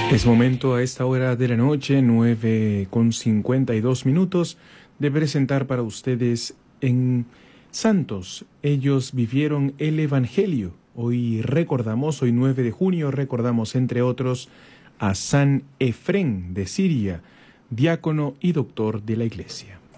Es momento a esta hora de la noche, 9:52, de presentar para ustedes en Santos. Ellos vivieron el Evangelio. Hoy 9 de junio, recordamos entre otros a San Efrén de Siria, diácono y doctor de la Iglesia.